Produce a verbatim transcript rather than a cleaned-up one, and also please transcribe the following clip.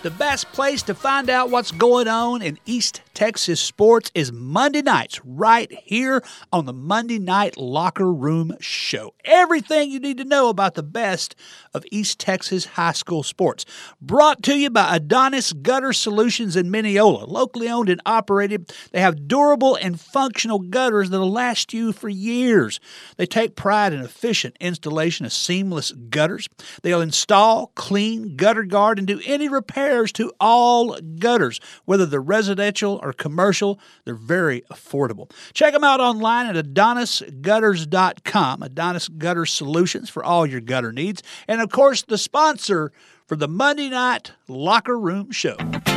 The best place to find out what's going on in East Texas sports is Monday nights right here on the Monday Night Locker Room Show. Everything you need to know about the best of East Texas high school sports. Brought to you by Adonis Gutter Solutions in Mineola. Locally owned and operated, they have durable and functional gutters that'll last you for years. They take pride in efficient installation of seamless gutters. They'll install, clean, gutter guard, and do any repair to all gutters, whether they're residential or commercial. They're very affordable. Check them out online at adonis gutters dot com. Adonis Gutter Solutions for all your gutter needs. And, of course, the sponsor for the Monday Night Locker Room Show.